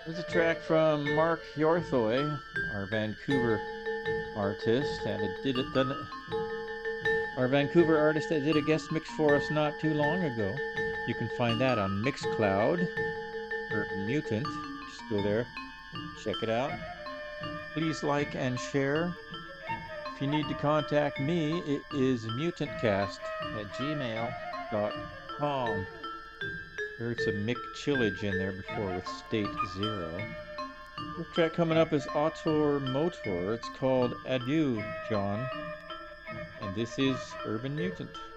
There's a track from Mark Yorthoy, our Vancouver artist, and our Vancouver artist that did a guest mix for us not too long ago. You can find that on Mixcloud. Urban Mutant. Just go there, check it out. Please like and share. If you need to contact me, it is mutantcast@gmail.com. Heard some Mick Chillage in there before with State Zero. This track coming up is Autor Motor. It's called Adieu, John. And this is Urban Mutant.